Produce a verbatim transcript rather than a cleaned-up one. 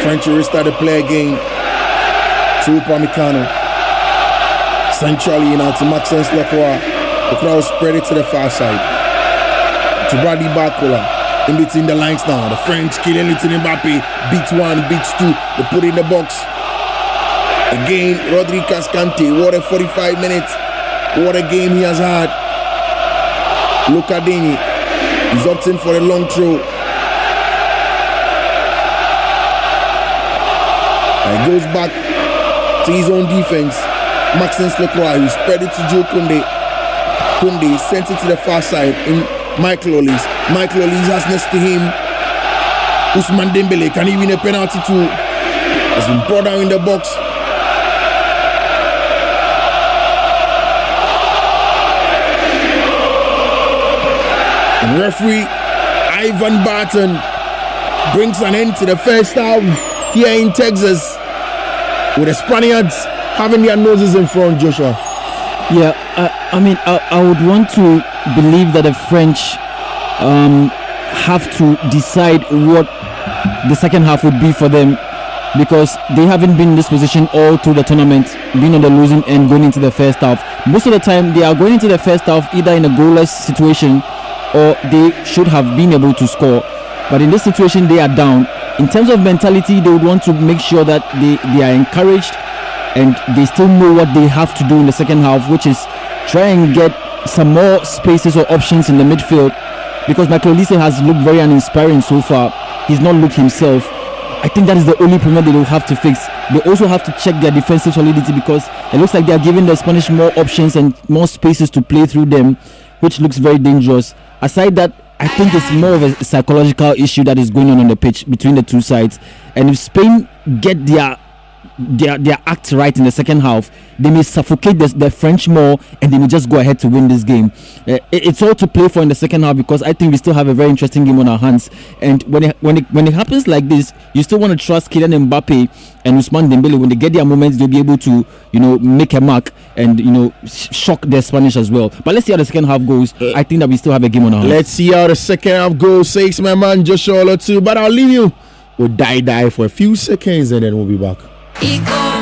French will restart the play again to Upamecano. Centrally now to Maxence Lacroix. The crowd spread it to the far side. To Bradley Barcola. In between the lines now. The French Kylian Mbappe beats one, beats two. They put it in the box. Again, Rodri Cascante. What a forty-five minutes. What a game he has had. Luca Dini. He's opting for a long throw. And he goes back to his own defense. Maxence Lacroix, who spread it to Joe Koundé. Koundé sent it to the far side in Michael Olise. Michael Olise has next to him Ousmane Dembele. Can he win a penalty too? Has been brought down in the box. And referee Ivan Barton brings an end to the first half here in Texas, with the Spaniards having their noses in front, Joshua. Yeah, uh, I mean, I, I would want to believe that the French um, have to decide what the second half would be for them, because they haven't been in this position all through the tournament, being on the losing end going into the first half. Most of the time, they are going into the first half either in a goalless situation or they should have been able to score. But in this situation, they are down. In terms of mentality, they would want to make sure that they, they are encouraged and they still know what they have to do in the second half, which is try and get some more spaces or options in the midfield, because Michael Olise has looked very uninspiring so far. He's not looked himself. I think that is the only problem they will have to fix. They also have to check their defensive solidity, because it looks like they are giving the Spanish more options and more spaces to play through them, which looks very dangerous. Aside that, I think it's more of a psychological issue that is going on on the pitch between the two sides. And if Spain get their their their act right in the second half, they may suffocate the, the French more, and they may just go ahead to win this game. Uh, it, it's all to play for in the second half, because I think we still have a very interesting game on our hands. And when it, when it, when it happens like this, you still want to trust Kylian Mbappe and Ousmane Dembele. When they get their moments, they'll be able to, you know, make a mark and, you know, sh- shock the Spanish as well. But let's see how the second half goes. Uh, I think that we still have a game on our hands. Let's see how the second half goes. Says my man Joshua Olotu. But I'll leave you with Die Die for a few seconds, and then we'll be back. Eco.